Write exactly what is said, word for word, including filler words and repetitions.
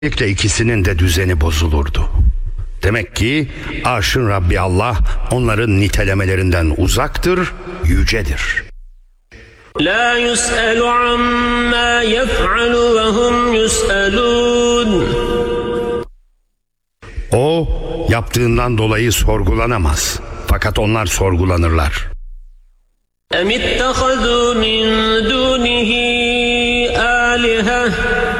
Böylelikle ikisinin de düzeni bozulurdu. Demek ki arşın Rabbi Allah onların nitelemelerinden uzaktır, yücedir. La yus'alu amma yef'alu ve hum yus'alun. O yaptığından dolayı sorgulanamaz. Fakat onlar sorgulanırlar. Em ittehazû min dûnihi âlihe.